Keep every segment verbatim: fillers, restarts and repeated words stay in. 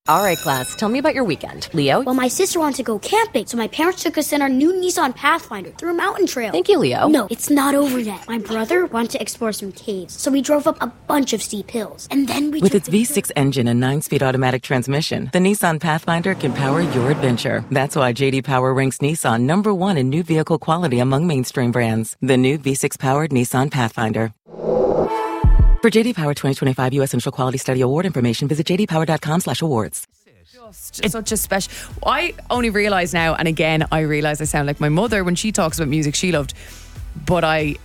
All right, class, tell me about your weekend. Leo? Well, my sister wanted to go camping, so my parents took us in our new Nissan Pathfinder through a mountain trail. Thank you, Leo. No, it's not over yet. My brother wanted to explore some caves, so we drove up a bunch of steep hills. And then we With took its V six engine and nine-speed automatic transmission, the Nissan Pathfinder can power your adventure. That's why J D Power ranks Nissan number one in new vehicle quality among mainstream brands. The new V six-powered Nissan Pathfinder. For J D Power twenty twenty-five U S Initial Quality Study Award information, visit j d power dot com slash awards. Just such a special. I only realise now, and again, I realise I sound like my mother when she talks about music she loved. But I,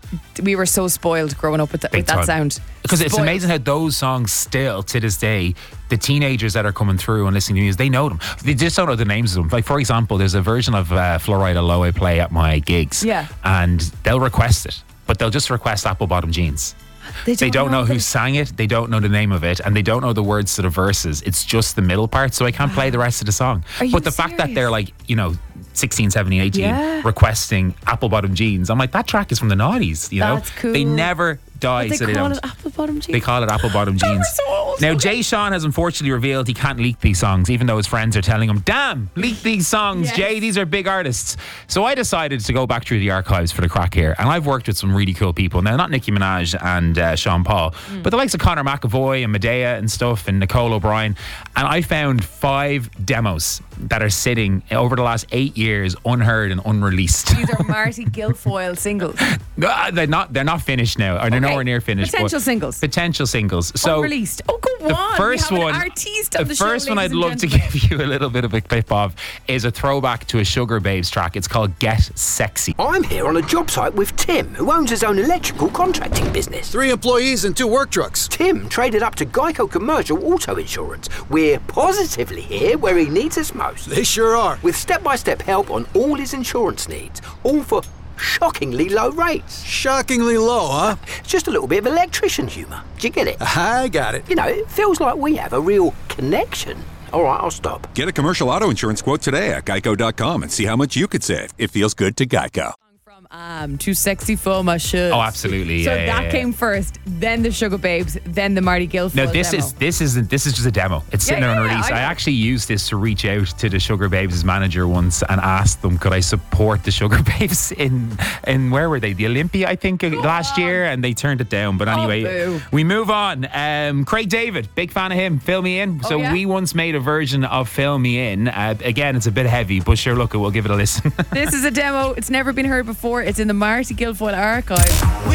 we were so spoiled growing up with, the, with that sound. Because it's Spoiled. amazing how those songs still, to this day, the teenagers that are coming through and listening to music, they know them. They just don't know the names of them. Like, for example, there's a version of uh, Fluoride Low I play at my gigs. Yeah. And they'll request it, but they'll just request Apple Bottom Jeans. They don't, They don't know, know who that- sang it, they don't know the name of it, and they don't know the words to the verses. It's just the middle part, so I can't play the rest of the song. Are you But the fact that serious? they're like, you know, sixteen, seventeen, eighteen, Yeah. requesting Apple Bottom Jeans, I'm like, that track is from the noughties, you know? That's cool. They never die, They so they call don't. it apple bottom jeans. They call it Apple Bottom Oh, we're Jeans. so old. Now, Okay. Jay Sean has unfortunately revealed he can't leak these songs, even though his friends are telling him, damn, leak these songs, Yes. Jay, these are big artists. So I decided to go back through the archives for the crack here, and I've worked with some really cool people. Now, not Nicki Minaj and uh, Sean Paul, Mm. but the likes of Conor McAvoy and Medea and stuff, and Nicole O'Brien. And I found five demos that are sitting over the last eight years unheard and unreleased. These are Marty Guilfoyle singles. No, they're not. They're not finished now, or they're Okay. nowhere near finished. Potential but- singles. Potential singles. So Unreleased. Oh, go the on. first we have one, an artiste of the the show, first one I'd ladies and love to gentlemen. give you a little bit of a clip of is a throwback to a Sugar Babes track. It's called Get Sexy. I'm here on a job site with Tim, who owns his own electrical contracting business. Three employees and two work trucks. Tim traded up to Geico Commercial Auto Insurance. We're positively here where he needs us most. They sure are. With step-by-step help on all his insurance needs, all for shockingly low rates. Shockingly low, huh? Just a little bit of electrician humour. Do you get it? I got it. You know, it feels like we have a real connection. All right, I'll stop. Get a commercial auto insurance quote today at geico dot com and see how much you could save. It feels good to Geico. From um, Too Sexy for My Shoes. Oh, absolutely. So Yeah, that yeah, yeah. came first, then the Sugar Babes, then the Marty Guilfoyle Now this demo. is this isn't this is just a demo. It's sitting Yeah, there yeah, unreleased. I I, know. actually used this to reach out to the Sugar Babes' manager once and asked them could I support the Sugar Babes in in where were they? The Olympia, I think, last year, and they turned it down. But anyway, boo. we move on. Um, Craig David, big fan of him. Fill Me In. So Oh, yeah? we once made a version of Fill Me In. Uh, again, it's a bit heavy, but sure, look, we'll give it a listen. This is a demo. It's never been heard before. It's in the Marty Guilfoyle archive.